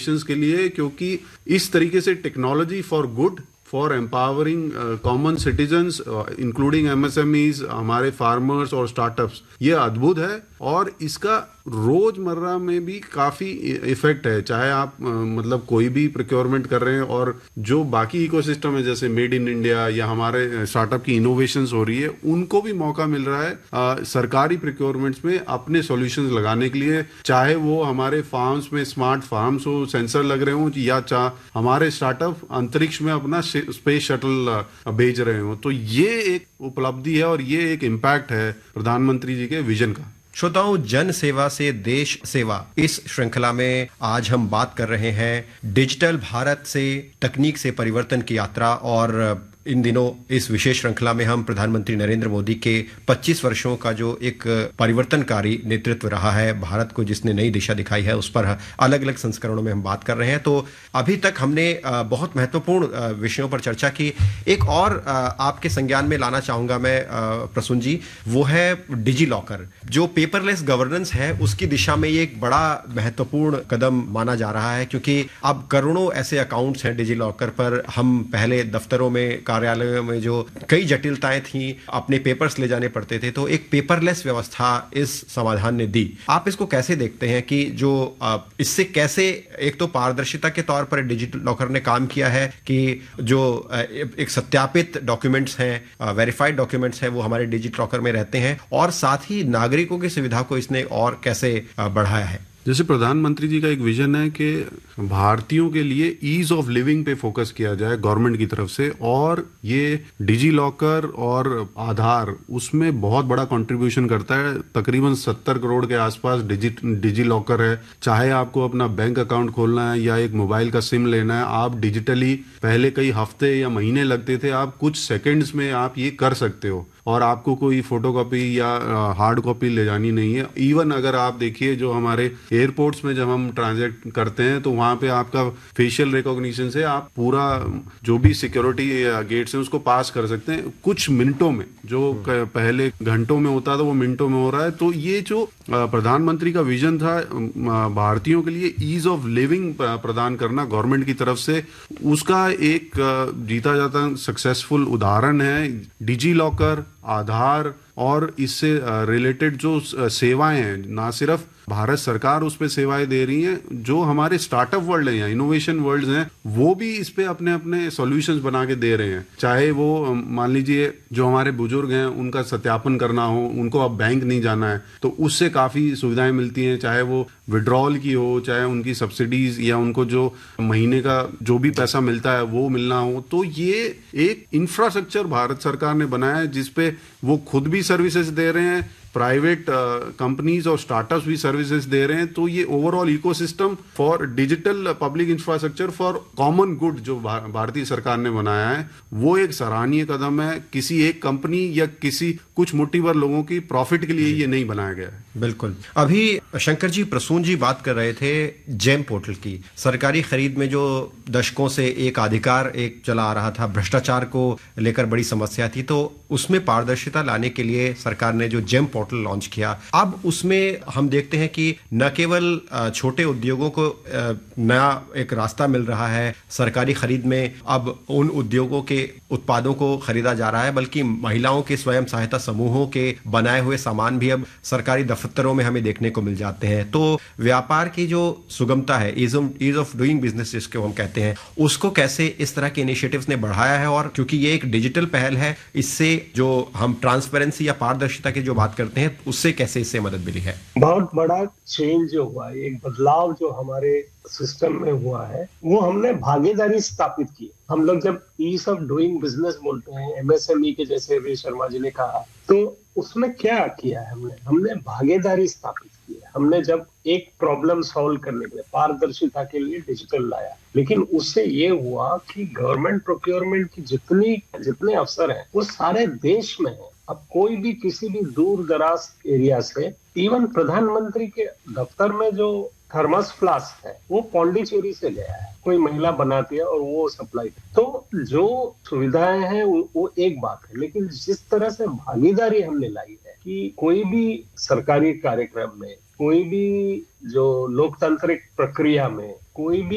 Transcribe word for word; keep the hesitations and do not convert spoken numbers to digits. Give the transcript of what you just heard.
Innovations के लिए, क्योंकि इस तरीके से technology for good for empowering common citizens including MSMEs, हमारे फार्मर्स और स्टार्टअप्स, ये अद्भुत है और इसका रोजमर्रा में भी काफी इफेक्ट है। चाहे आप uh, मतलब कोई भी प्रोक्योरमेंट कर रहे हैं और जो बाकी इकोसिस्टम है जैसे मेड इन इंडिया या हमारे स्टार्टअप की इनोवेशंस हो रही है, उनको भी मौका मिल रहा है uh, सरकारी प्रोक्योरमेंट्स में अपने सॉल्यूशंस लगाने के लिए, चाहे वो हमारे फार्म्स में स्मार्ट फार्म्स हो, सेंसर लग रहे हो, या चाहे हमारे स्टार्टअप अंतरिक्ष में अपना स्पेस शटल भेज रहे हो। तो ये एक उपलब्धि है और ये एक इम्पैक्ट है प्रधानमंत्री जी के विजन का। श्रोताओं, जन सेवा से देश सेवा इस श्रृंखला में आज हम बात कर रहे हैं डिजिटल भारत से तकनीक से परिवर्तन की यात्रा। और इन दिनों इस विशेष श्रृंखला में हम प्रधानमंत्री नरेंद्र मोदी के पच्चीस वर्षों का जो एक परिवर्तनकारी नेतृत्व रहा है, भारत को जिसने नई दिशा दिखाई है, उस पर अलग अलग संस्करणों में हम बात कर रहे हैं। तो अभी तक हमने बहुत महत्वपूर्ण विषयों पर चर्चा की। एक और आपके संज्ञान में लाना चाहूंगा मैं प्रसून जी, वो है डिजी लॉकर। जो पेपरलेस गवर्नेंस है उसकी दिशा में ये एक बड़ा महत्वपूर्ण कदम माना जा रहा है, क्योंकि अब करोड़ों ऐसे अकाउंट्स हैं डिजी लॉकर पर। हम पहले दफ्तरों में, कार्यालयों में जो कई जटिलताएं थी, अपने पेपर्स ले जाने पड़ते थे, तो एक पेपरलेस व्यवस्था इस समाधान ने दी। आप इसको कैसे देखते हैं कि जो इससे कैसे एक तो पारदर्शिता के तौर पर डिजिटल लॉकर ने काम किया है कि जो एक सत्यापित डॉक्यूमेंट्स हैं, वेरीफाइड डॉक्यूमेंट्स हैं, वो हमारे डिजिटल लॉकर में रहते हैं, और साथ ही नागरिकों की सुविधा को इसने और कैसे बढ़ाया है? जैसे प्रधानमंत्री जी का एक विजन है कि भारतीयों के लिए ईज ऑफ लिविंग पे फोकस किया जाए गवर्नमेंट की तरफ से, और ये डिजी लॉकर और आधार उसमें बहुत बड़ा कंट्रीब्यूशन करता है। तकरीबन सत्तर करोड़ के आसपास डिजी डिजी लॉकर है। चाहे आपको अपना बैंक अकाउंट खोलना है या एक मोबाइल का सिम लेना है, आप डिजिटली, पहले कई हफ्ते या महीने लगते थे, आप कुछ सेकेंड्स में आप ये कर सकते हो और आपको कोई फोटोकॉपी या हार्ड कॉपी ले जानी नहीं है। इवन अगर आप देखिए जो हमारे एयरपोर्ट्स में जब हम ट्रांजैक्ट करते हैं तो वहां पे आपका फेशियल रिकॉग्निशन से आप पूरा जो भी सिक्योरिटी गेट्स हैं उसको पास कर सकते हैं कुछ मिनटों में। जो पहले घंटों में होता था वो मिनटों में हो रहा है। तो ये जो प्रधानमंत्री का विजन था भारतीयों के लिए ईज ऑफ लिविंग प्रदान करना गवर्नमेंट की तरफ से, उसका एक जीता जाता सक्सेसफुल उदाहरण है डिजी लॉकर, आधार और इससे रिलेटेड जो सेवाएं हैं। ना सिर्फ भारत सरकार उस पे सेवाएं दे रही हैं, जो हमारे स्टार्टअप वर्ल्ड हैं या इनोवेशन वर्ल्ड हैं वो भी इस पे अपने अपने सॉल्यूशंस बना के दे रहे हैं। चाहे वो मान लीजिए जो हमारे बुजुर्ग हैं उनका सत्यापन करना हो, उनको अब बैंक नहीं जाना है तो उससे काफी सुविधाएं मिलती हैं। चाहे वो विड्रॉल की हो, चाहे उनकी सब्सिडीज या उनको जो महीने का जो भी पैसा मिलता है वो मिलना हो। तो ये एक इंफ्रास्ट्रक्चर भारत सरकार ने बनाया है जिसपे वो खुद भी सर्विसेज दे रहे हैं, प्राइवेट कंपनीज और स्टार्टअप्स भी सर्विसेज दे रहे हैं। तो ये overall ecosystem for digital public infrastructure for common good जो भारतीय सरकार ने बनाया है वो एक सराहनीय कदम है। किसी एक कंपनी या किसी कुछ मुट्ठी भर लोगों की प्रॉफिट के लिए ये नहीं बनाया गया है। बिल्कुल। अभी शंकर जी, प्रसून जी बात कर रहे थे जेम पोर्टल की। सरकारी खरीद में जो दशकों से एक अधिकार एक चला आ रहा था, भ्रष्टाचार को लेकर बड़ी समस्या थी, तो उसमें पारदर्शिता लाने के लिए सरकार ने जो जेम पोर्टल लॉन्च किया, अब उसमें हम देखते हैं कि न केवल छोटे उद्योगों को नया एक रास्ता मिल रहा है सरकारी खरीद में, अब उन उद्योगों के उत्पादों को खरीदा जा रहा है, बल्कि महिलाओं के स्वयं सहायता समूहों के बनाए हुए सामान भी अब सरकारी दफ्तरों में हमें देखने को मिल जाते हैं। तो व्यापार की जो सुगमता है, ईज ऑफ डूइंग बिजनेस जिसको हम कहते हैं, उसको कैसे इस तरह के इनिशिएटिव्स ने बढ़ाया है। और क्योंकि ये एक डिजिटल पहल है, इससे जो हम ट्रांसपेरेंसी या पारदर्शिता की जो बात करते हैं उससे कैसे इससे मदद मिली है? बहुत बड़ा चेंज जो हुआ है, एक बदलाव जो हमारे सिस्टम में हुआ है, वो हमने भागीदारी स्थापित की। हम लोग जब ईज ऑफ डूइंग बिजनेस बोलते हैं, एमएसएमई के जैसे अभी शर्मा जी ने कहा, तो उसमें क्या किया है हमने हमने भागीदारी स्थापित की है। हमने जब एक प्रॉब्लम सॉल्व करने के लिए पारदर्शिता के लिए डिजिटल लाया, लेकिन उससे ये हुआ कि गवर्नमेंट प्रोक्योरमेंट की जितनी जितने अफसर हैं वो सारे देश में है। अब कोई भी किसी भी दूर दराज एरिया से, इवन प्रधानमंत्री के दफ्तर में जो थर्मस फ्लास्क है वो पौंडीचेरी से गया है, कोई महिला बनाती है और वो सप्लाई। तो जो सुविधाएं हैं वो एक बात है, लेकिन जिस तरह से भागीदारी हमने लाई है कि कोई भी सरकारी कार्यक्रम में, कोई भी जो लोकतांत्रिक प्रक्रिया में, कोई भी